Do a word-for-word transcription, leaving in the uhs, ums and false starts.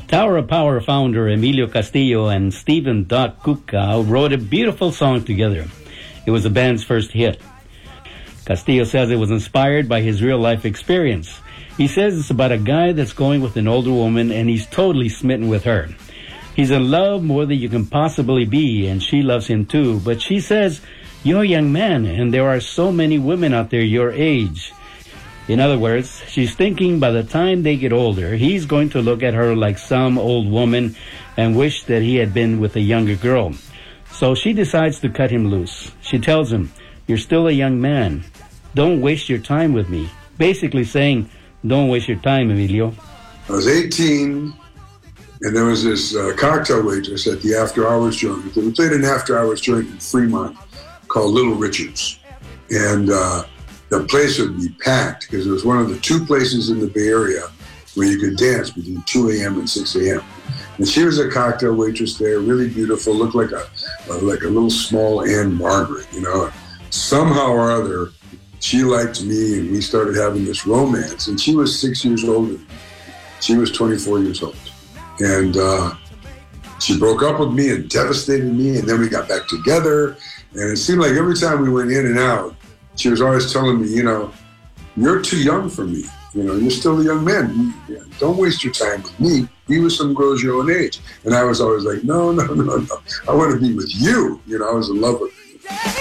Tower of Power founder Emilio Castillo and Stephen Doc Cuca wrote a beautiful song together. It was the band's first hit. Castillo says it was inspired by his real-life experience. He says it's about a guy that's going with an older woman and he's totally smitten with her. He's in love more than you can possibly be, and she loves him too. But she says, "You're a young man, and there are so many women out there your age." In other words, she's thinking by the time they get older, he's going to look at her like some old woman and wish that he had been with a younger girl. So she decides to cut him loose. She tells him, "You're still a young man. Don't waste your time with me." Basically saying, don't waste your time, Emilio. I was eighteen, and there was this uh, cocktail waitress at the after-hours joint. We played an after-hours joint in Fremont called Little Richard's. And uh, the place would be packed because it was one of the two places in the Bay Area where you could dance between two a.m. and six a.m. And she was a cocktail waitress there, really beautiful, looked like a, a like a little small Anne Margaret, you know. Somehow or other, she liked me, and we started having this romance. And she was six years older than me. She was twenty-four years old. And uh, she broke up with me and devastated me, and then we got back together. And it seemed like every time we went in and out, she was always telling me, you know, "You're too young for me. You know, you're still a young man. You, don't waste your time with me. Be with some girls your own age." And I was always like, no, no, no, no. I want to be with you. You know, I was in love with her.